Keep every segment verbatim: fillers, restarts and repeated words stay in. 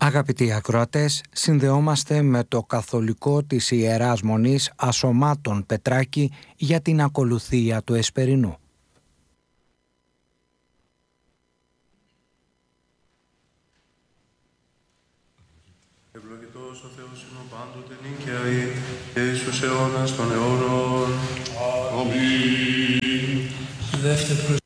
Αγαπητοί ακροατές, συνδεόμαστε με το καθολικό της Ιεράς Μονής Ασωμάτων Πετράκη για την ακολουθία του Εσπερινού. Ευλογητός ο Θεός ημών πάντοτε νίκαιαη και εις τους αιώνας των αιώνων. Αμήν. Δεύτερο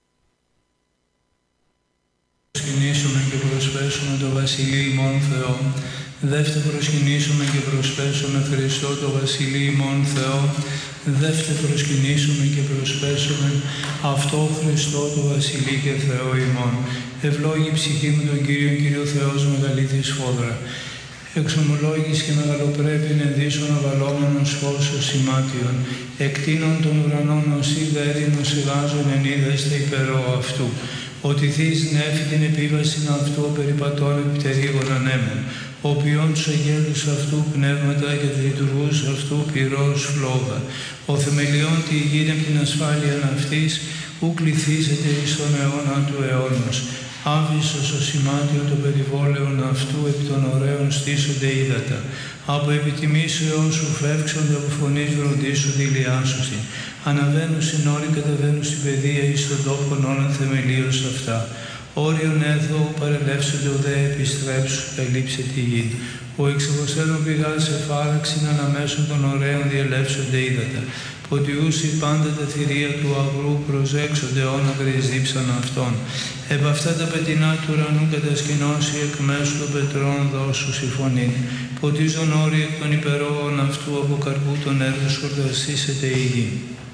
προσκυνήσουμε και προσπέσουμε το Βασιλείο ημών Θεό. Δεύτερο προσκυνήσουμε και προσπέσουμε Χριστό το Βασιλείο ημών Θεό. Δεύτερο προσκυνήσουμε και προσπέσουμε αυτό Χριστό το Βασιλείο και Θεό ημών. Ευλόγη ψυχή μου τον Κύριο, Κύριο Θεός μεγαλύτερη σφόδρα. Εξομολόγης και μεγαλοπρέπειν ενδύσσον αβαλόμενος φως σημάτιον, εκτείνων των ουρανών ως είδα έδινος εγάζων εν είδεστε υπερώ αυτού. Ότι θείς νέφη την επίβασιν αυτού περιπατών επιτερίγων ανέμων, ο ποιόν τους αγγέλους αυτού πνεύματα και τους λειτουργούς αυτού πυρός φλόγα. Ο θεμελιών τη υγιήν από την ασφάλεια αυτής, ου κληθίζεται εις τον αιώνα του αιώνος. Άβυσσος ο σημάτιο των περιβόλαιων αυτού επί των ωραίων στήσονται ύδατα. Από επιτιμήσεως σου φεύξονται από φωνής βροντίσονται ηλιάσουσι. Αναβαίνουν στην όρη, καταβαίνουν στην παιδεία εις τον τόπον όλων θεμελίως αυτά. Όριον έθω παρελεύσονται ουδέ επιστρέψου, καλύψε τη γη. Ο εξεγοστέρων πηγάς σε φάραξιν αναμέσων των ωραίων διελεύσονται ύδατα. Ποτιούσι πάντα τα θηρία του αγρού προσέξονται όνακρες δίψαν αυτών. Επ' αυτά τα πετεινά του ουρανού κατασκηνώσει εκ μέσου των πετρών δώσου συμφωνήν. Ποτίζον όροι εκ των υπερόων αυτού από καρπού των έργων σκορδαστήσεται η γη.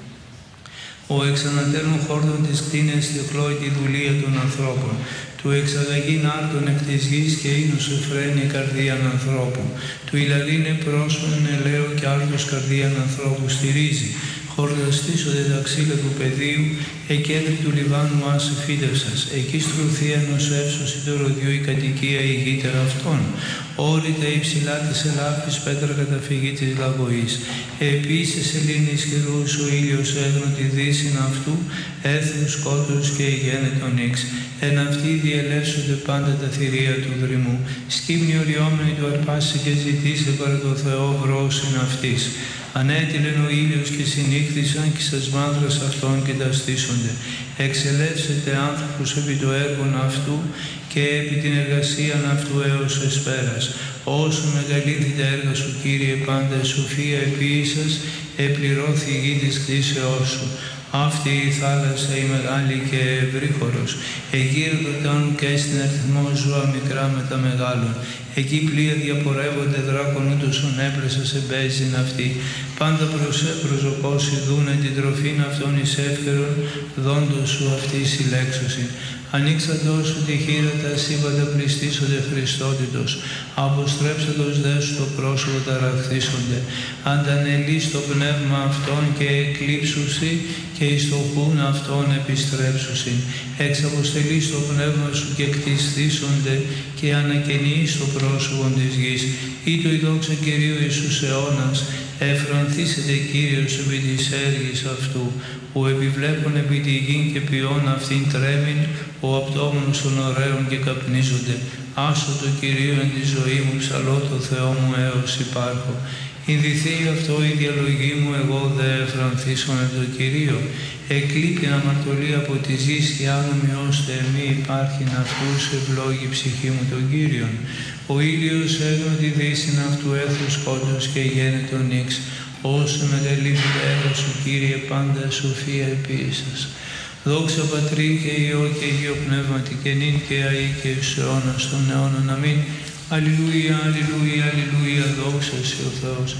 Ο εξανατέρων χόρδων της κτίνες διοκλώει τη δουλεία των ανθρώπων. Του εξαγαγήν άρτων εκ της γης και ίνος εφραίνει καρδίαν ανθρώπου. Του ηλαρίνε πρόσφωνεν ελαίο και άρτος καρδίαν ανθρώπου στηρίζει. Χορδαστήσονται τα ξύλα του πεδίου, εκέντρη του Λιβάνου άσε φύτευσας. Εκεί στρουθεί ενός εύσωση το ροδιού η κατοικία ηγύτερα αυτών. Όρητα υψηλά της ελάφης πέτρα καταφυγή της λαγωής. Επίσης σελήνης χειρούς ο ήλιος έγνω τη δύση αυτού, έθνους σκότους και ηγένετον ύξ. Εν αυτοί διελεύσονται πάντα τα θηρία του δρυμού. Σκύμνη οριόμενη του αρπάσει και ζητήσε παρά το Θεό βρόσιν αυτής. Ανέτειλεν ο ήλιος και συνήχθησαν και στα σμάδρας αυτών και τα στήσονται. Εξελεύσετε άνθρωπος επί το έργον αυτού και επί την εργασίαν αυτού έως εσπέρας. Όσο μεγαλύτερη τα έργα σου, Κύριε, πάντα σοφία επίησας, επληρώθη η γη της κτήσεώς σου. Αυτή η θάλασσα η μεγάλη και ευρύχωρος. Εκεί ρωτάν και στην αριθμό ζώα μικρά με τα μεγάλων. Εκεί πλοία διαπορεύονται δράκων ούτως ον έπλεσα σε μπέζιν αυτή. Πάντα προσωπώσει δούνε την τροφήν αυτών εις εύκαιρον, δόντος σου αυτή συλλέξωση. Ανοίξαντος σου τη χείρα τα σύμπαντα πληστήσονται Χριστότητος. Αποστρέψαντος δε σου το πρόσωπο ταραχθήσονται. Αντανελείς το πνεύμα αυτών και εκλείψουσι και εις το χούν αυτών επιστρέψουσι. Εξαποστελείς το πνεύμα σου και κτιστήσονται και ανακαινείς το πρόσωπο της γης. Ή το η δόξα Κυρίου Ιησούς αιώνας, εφρανθήσετε Κύριος επί της έργης αυτού, που επιβλέπουν επί τη γη και ποιόν αυτήν τρέμην, ο απτόμονος των ωραίων και καπνίζονται. Άσο το Κυρίο εν τη ζωή μου, ψαλώ το Θεό μου έως υπάρχω. Ινδυθεί αυτό η διαλογή μου, εγώ δε εφρανθήσον επ' το Κυρίο. Εκλείπει αμαρτωλή από τη γης και άνομη ώστε μη υπάρχειν αυτούς, ευλόγη ψυχή μου τον Κύριον. Ο ήλιος έγνω τη δύσιν αυτού έθους σκότος και γένετον ύξ. Όσο μεγαλύτερη έργα σου, Κύριε, πάντα σοφία επίησας. Δόξα Πατρί και Υιό και Αγίο Πνεύματι και νυν και αεί και εις αιώνας των αιώνων. Αμήν. Αλληλούια, αλληλούια, αλληλούια, δόξα σε ο Θεός.